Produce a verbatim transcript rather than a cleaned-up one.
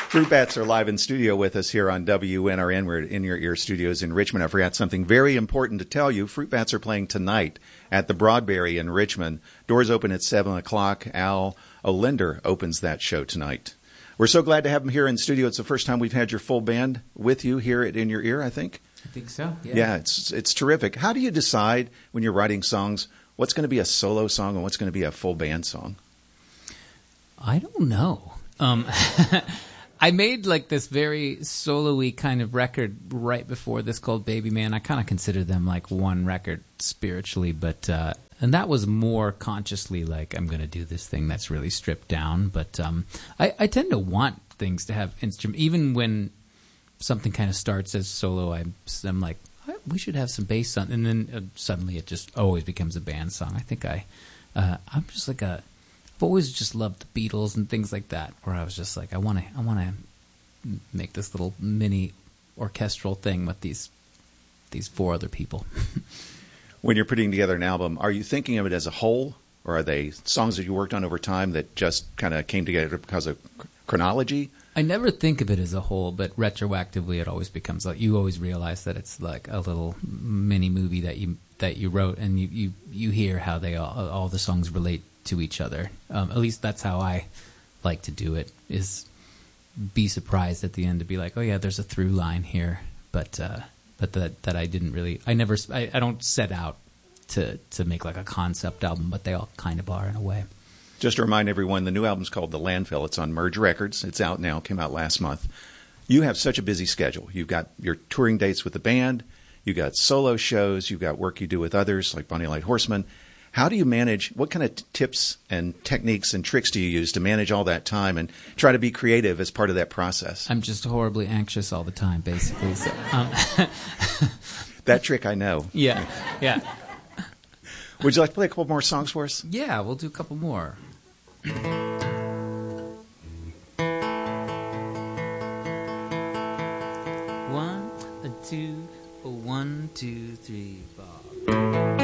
Fruit Bats are live in studio with us here on W N R N. We're at In Your Ear Studios in Richmond. I forgot something very important to tell you. Fruit Bats are playing tonight at the Broadberry in Richmond. Doors open at seven o'clock. Al Olinder opens that show tonight. We're so glad to have him here in studio. It's the first time we've had your full band with you here at In Your Ear, I think. I think so, yeah. Yeah, it's it's terrific. How do you decide when you're writing songs what's going to be a solo song and what's going to be a full band song? I don't know. Um I made like this very solo-y kind of record right before this called Baby Man. I kind of consider them like one record spiritually, but uh, and that was more consciously like I'm going to do this thing that's really stripped down. But um, I, I tend to want things to have instrument, even when something kind of starts as solo. I'm, I'm like, we should have some bass on, and then uh, suddenly it just always becomes a band song. I think I, uh, I'm just like a. I've always just loved the Beatles and things like that, where I was just like, I want to, I want to make this little mini orchestral thing with these, these four other people. When you're putting together an album, are you thinking of it as a whole, or are they songs that you worked on over time that just kind of came together because of chronology? I never think of it as a whole, but retroactively, it always becomes like you always realize that it's like a little mini movie that you that you wrote, and you you, you hear how they all all the songs relate to each other. Um, at least that's how I like to do it, is be surprised at the end to be like, oh yeah, there's a through line here, but uh, but that that I didn't really, I never, I, I don't set out to, to make like a concept album, but they all kind of are in a way. Just to remind everyone, the new album's called The Landfill. It's on Merge Records. It's out now, came out last month. You have such a busy schedule. You've got your touring dates with the band, you've got solo shows, you've got work you do with others like Bonnie Light Horseman. How do you manage, what kind of t- tips and techniques and tricks do you use to manage all that time and try to be creative as part of that process? I'm just horribly anxious all the time, basically. So, um, that trick I know. Yeah, yeah. Would you like to play a couple more songs for us? Yeah, we'll do a couple more. One, a two, a one, two, three, four.